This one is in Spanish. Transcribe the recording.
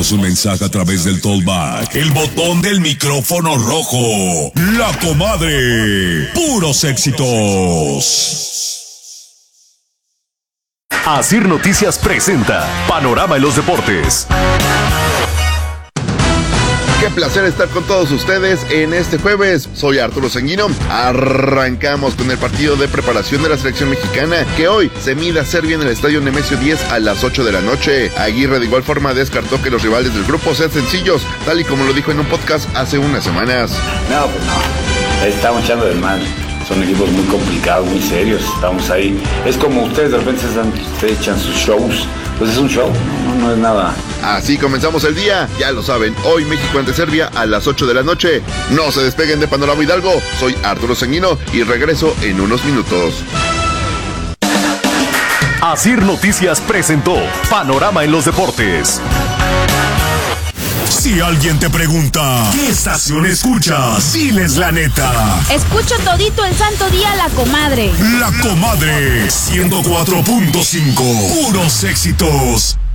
Mándanos un mensaje a través del Tollback, el botón del micrófono rojo. La Comadre. Puros éxitos. Asir Noticias presenta Panorama en los Deportes. Qué placer estar con todos ustedes en este jueves. Soy Arturo Sanguino. Arrancamos con el partido de preparación de la selección mexicana, que hoy se mide a Serbia en el estadio Nemesio 10 a las 8 de la noche. Aguirre de igual forma descartó que los rivales del grupo sean sencillos, tal y como lo dijo en un podcast hace unas semanas. No, pues no. Estamos echando del mal. Son equipos muy complicados, muy serios. Estamos ahí. Es como ustedes de repente se echan sus shows. Pues es un show, no es nada. Así comenzamos el día, ya lo saben, hoy México ante Serbia a las 8 de la noche. No se despeguen de Panorama Hidalgo, soy Arturo Sanguino y regreso en unos minutos. Asir Noticias presentó Panorama en los Deportes. Si alguien te pregunta, ¿qué estación escuchas? Diles la neta. Escucho todito el santo día La Comadre. La Comadre 104.5. Puros éxitos.